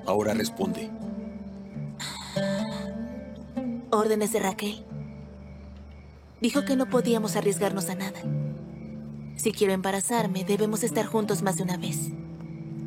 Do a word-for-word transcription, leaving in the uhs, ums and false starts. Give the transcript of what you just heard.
Ahora responde. Órdenes de Raquel. Dijo que no podíamos arriesgarnos a nada. Si quiero embarazarme, debemos estar juntos más de una vez.